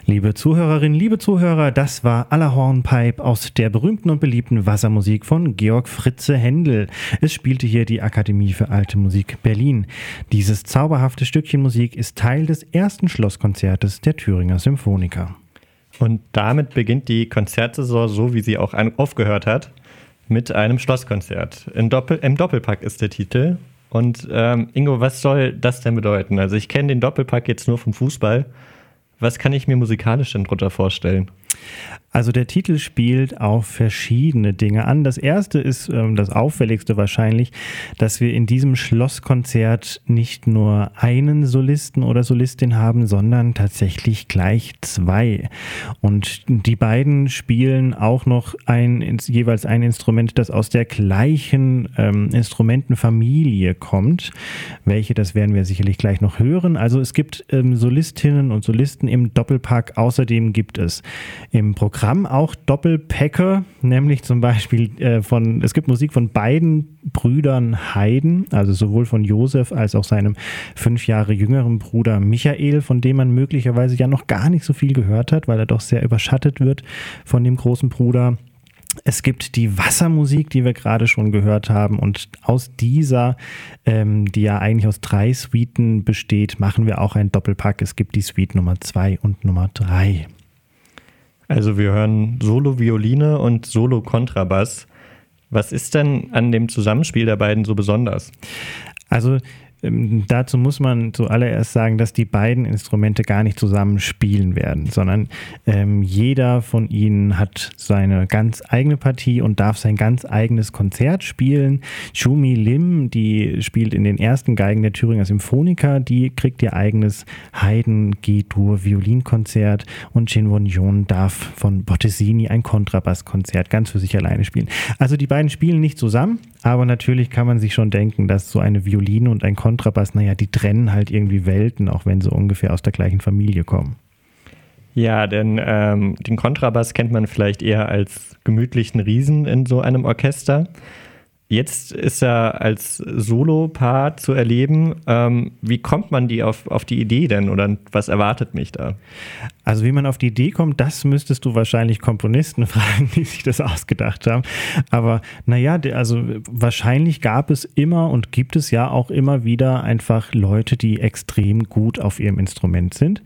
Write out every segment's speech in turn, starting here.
Liebe Zuhörerinnen, liebe Zuhörer, das war Aller Hornpipe aus der berühmten und beliebten Wassermusik von Georg Fritze Händel. Es spielte hier die Akademie für Alte Musik Berlin. Dieses zauberhafte Stückchen Musik ist Teil des ersten Schlosskonzertes der Thüringer Symphoniker. Und damit beginnt die Konzertsaison, so wie sie auch aufgehört hat, mit einem Schlosskonzert. Im Doppelpack ist der Titel. Und Ingo, was soll das denn bedeuten? Also ich kenne den Doppelpack jetzt nur vom Fußball. Was kann ich mir musikalisch denn drunter vorstellen? Also der Titel spielt auf verschiedene Dinge an. Das erste ist das auffälligste wahrscheinlich, dass wir in diesem Schlosskonzert nicht nur einen Solisten oder Solistin haben, sondern tatsächlich gleich zwei. Und die beiden spielen auch noch jeweils ein Instrument, das aus der gleichen Instrumentenfamilie kommt. Welche, das werden wir sicherlich gleich noch hören. Also es gibt Solistinnen und Solisten im Doppelpack. Außerdem gibt es im Programm auch Doppelpäcke, nämlich zum Beispiel es gibt Musik von beiden Brüdern Haydn, also sowohl von Josef als auch seinem 5 Jahre jüngeren Bruder Michael, von dem man möglicherweise ja noch gar nicht so viel gehört hat, weil er doch sehr überschattet wird von dem großen Bruder. Es gibt die Wassermusik, die wir gerade schon gehört haben, und aus dieser, die ja eigentlich aus 3 Suiten besteht, machen wir auch ein Doppelpack. Es gibt die Suite Nummer 2 und Nummer 3. Also wir hören Solo-Violine und Solo-Kontrabass. Was ist denn an dem Zusammenspiel der beiden so besonders? Also dazu muss man zuallererst sagen, dass die beiden Instrumente gar nicht zusammen spielen werden, sondern jeder von ihnen hat seine ganz eigene Partie und darf sein ganz eigenes Konzert spielen. Chumi Lim, die spielt in den ersten Geigen der Thüringer Symphoniker, die kriegt ihr eigenes Haydn G-Dur Violinkonzert, und Shin Won-Yeon darf von Bottesini ein Kontrabasskonzert ganz für sich alleine spielen. Also die beiden spielen nicht zusammen, aber natürlich kann man sich schon denken, dass so eine Violine und ein Kontrabass, naja, die trennen halt irgendwie Welten, auch wenn sie ungefähr aus der gleichen Familie kommen. Ja, denn den Kontrabass kennt man vielleicht eher als gemütlichen Riesen in so einem Orchester. Jetzt ist er als Solopaar zu erleben. Wie kommt man auf die Idee denn, oder was erwartet mich da? Also wie man auf die Idee kommt, das müsstest du wahrscheinlich Komponisten fragen, die sich das ausgedacht haben. Aber naja, also wahrscheinlich gab es immer und gibt es ja auch immer wieder einfach Leute, die extrem gut auf ihrem Instrument sind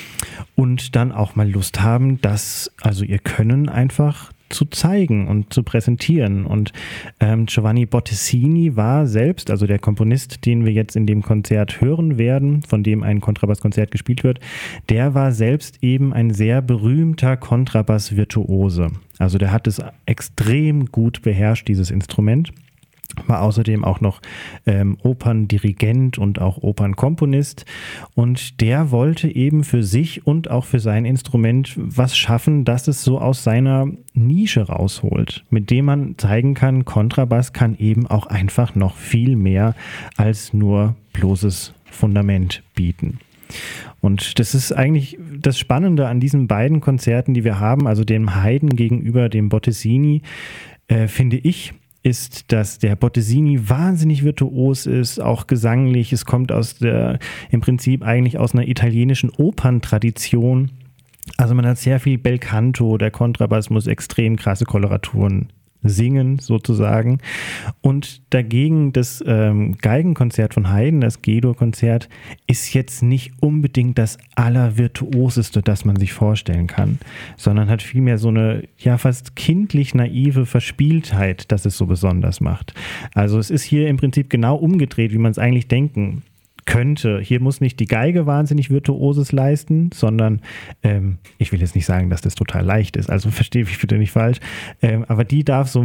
und dann auch mal Lust haben, also ihr Können einfach zu zeigen und zu präsentieren. Und Giovanni Bottesini war selbst, also der Komponist, den wir jetzt in dem Konzert hören werden, von dem ein Kontrabasskonzert gespielt wird, der war selbst eben ein sehr berühmter Kontrabass-Virtuose. Also der hat es extrem gut beherrscht, dieses Instrument. War außerdem auch noch Operndirigent und auch Opernkomponist, und der wollte eben für sich und auch für sein Instrument was schaffen, das es so aus seiner Nische rausholt, mit dem man zeigen kann, Kontrabass kann eben auch einfach noch viel mehr als nur bloßes Fundament bieten. Und das ist eigentlich das Spannende an diesen beiden Konzerten, die wir haben, also dem Haydn gegenüber dem Bottesini, finde ich, ist, dass der Bottesini wahnsinnig virtuos ist, auch gesanglich. Es kommt im Prinzip eigentlich aus einer italienischen Operntradition. Also man hat sehr viel Belcanto, der Kontrabass muss extrem krasse Koloraturen singen sozusagen. Und dagegen das Geigenkonzert von Haydn, das G-Dur-Konzert, ist jetzt nicht unbedingt das Allervirtuoseste, das man sich vorstellen kann, sondern hat vielmehr so eine ja fast kindlich naive Verspieltheit, das es so besonders macht. Also es ist hier im Prinzip genau umgedreht, wie man es eigentlich denken könnte. Hier muss nicht die Geige wahnsinnig Virtuoses leisten, sondern ich will jetzt nicht sagen, dass das total leicht ist, also verstehe mich bitte nicht falsch, aber die darf so